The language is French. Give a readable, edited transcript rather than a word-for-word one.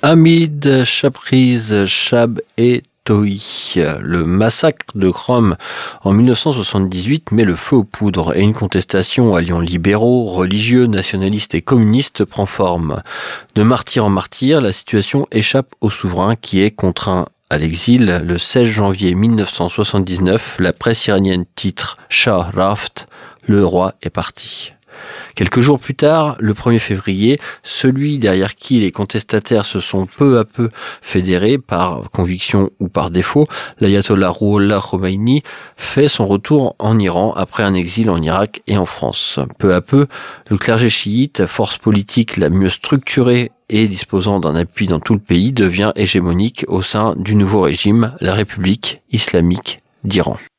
Hamid Shabriz Shab et Tohi. Le massacre de Qom en 1978 met le feu aux poudres et une contestation alliant libéraux, religieux, nationalistes et communistes prend forme. De martyr en martyr, la situation échappe au souverain qui est contraint à l'exil. Le 16 janvier 1979, la presse iranienne titre « Shah Raft », le roi est parti. Quelques jours plus tard, le 1er février, celui derrière qui les contestataires se sont peu à peu fédérés par conviction ou par défaut, l'ayatollah Rouhollah Khomeini, fait son retour en Iran après un exil en Irak et en France. Peu à peu, le clergé chiite, force politique la mieux structurée et disposant d'un appui dans tout le pays, devient hégémonique au sein du nouveau régime, la République islamique d'Iran.